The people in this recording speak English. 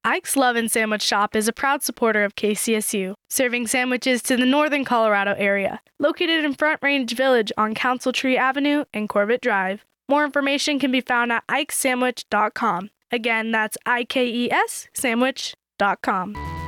Ike's Love and Sandwich Shop is a proud supporter of KCSU, serving sandwiches to the northern Colorado area. Located in Front Range Village on Council Tree Avenue and Corbett Drive. More information can be found at ikesandwich.com. Again, that's IKES sandwich.com.